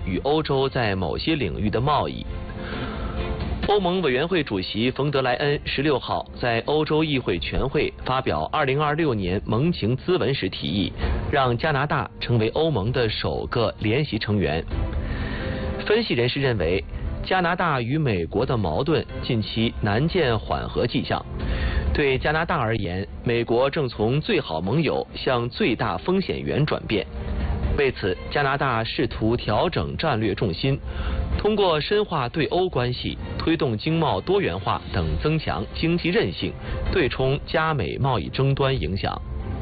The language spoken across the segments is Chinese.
与欧洲在某些领域的贸易。欧盟委员会主席冯德莱恩16号在欧洲议会全会发表2026年盟情咨文时提议，让加拿大成为欧盟的首个联席成员。分析人士认为，加拿大与美国的矛盾近期难见缓和迹象。对加拿大而言，美国正从最好盟友向最大风险源转变。为此，加拿大试图调整战略重心，通过深化对欧关系、推动经贸多元化等增强经济韧性，对冲加美贸易争端影响。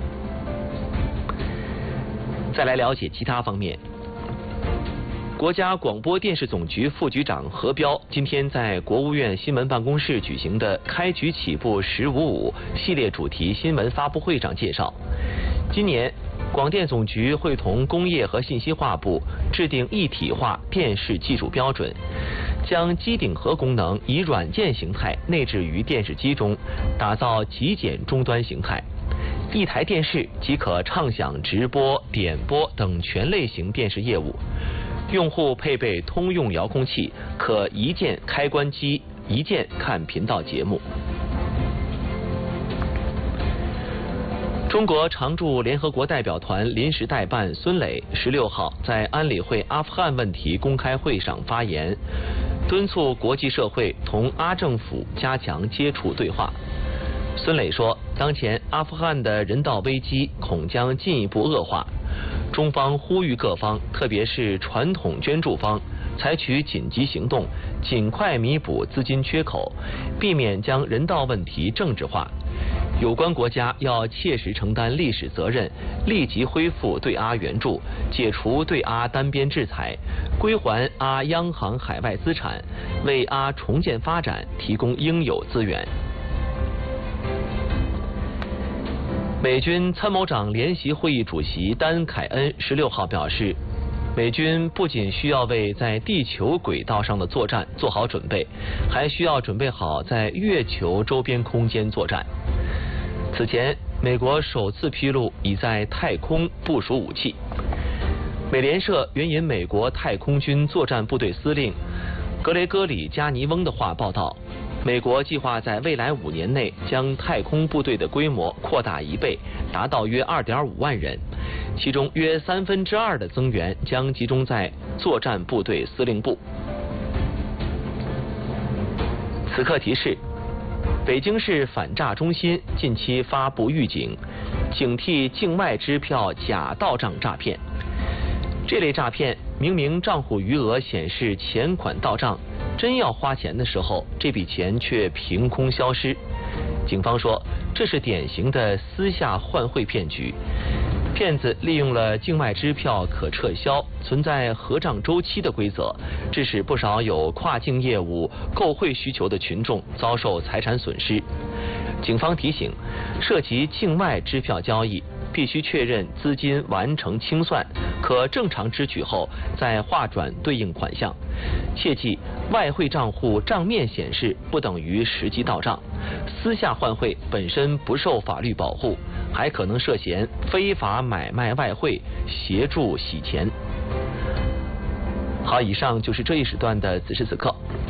再来了解其他方面。国家广播电视总局副局长何彪今天在国务院新闻办公室举行的开局起步“1055”系列主题新闻发布会上介绍，今年广电总局会同工业和信息化部制定一体化电视技术标准，将机顶盒功能以软件形态内置于电视机中，打造极简终端形态。一台电视即可畅享直播、点播等全类型电视业务。用户配备通用遥控器，可一键开关机，一键看频道节目。中国常驻联合国代表团临时代办孙磊16号在安理会阿富汗问题公开会上发言，敦促国际社会同阿政府加强接触对话。孙磊说，当前阿富汗的人道危机恐将进一步恶化，中方呼吁各方，特别是传统捐助方，采取紧急行动，尽快弥补资金缺口，避免将人道问题政治化。有关国家要切实承担历史责任，立即恢复对阿援助，解除对阿单边制裁，归还阿央行海外资产，为阿重建发展提供应有资源。美军参谋长联席会议主席丹凯恩16号表示，美军不仅需要为在地球轨道上的作战做好准备，还需要准备好在月球周边空间作战。此前，美国首次披露已在太空部署武器。美联社援引美国太空军作战部队司令格雷戈里·加尼翁的话报道，美国计划在未来5年内将太空部队的规模扩大1倍，达到约2.5万人，其中约2/3的增援将集中在作战部队司令部。此刻提示：北京市反诈中心近期发布预警，警惕境外支票假到账诈骗。这类诈骗明明账户余额显示钱款到账，真要花钱的时候，这笔钱却凭空消失。警方说，这是典型的私下换汇骗局。骗子利用了境外支票可撤销、存在核账周期的规则，致使不少有跨境业务购汇需求的群众遭受财产损失。警方提醒，涉及境外支票交易，必须确认资金完成清算，可正常支取后再划转对应款项。切记，外汇账户账面显示不等于实际到账，私下换汇本身不受法律保护，还可能涉嫌非法买卖外汇、协助洗钱。好，以上就是这一时段的此时此刻。